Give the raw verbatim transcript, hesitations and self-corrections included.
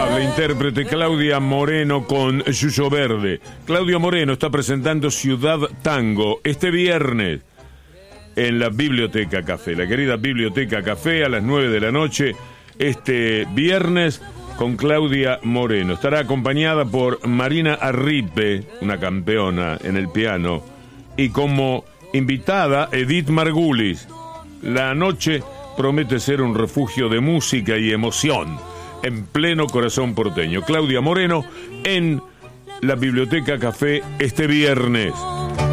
habla, intérprete Claudia Moreno con Yuyo Verde. Claudia Moreno está presentando Ciudad Tango este viernes en la Biblioteca Café, la querida Biblioteca Café, a las nueve de la noche, este viernes, con Claudia Moreno. Estará acompañada por Marina Arripe, una campeona en el piano, y como invitada Edith Margulis. La noche promete ser un refugio de música y emoción en pleno corazón porteño. Claudia Moreno en la Biblioteca Café este viernes.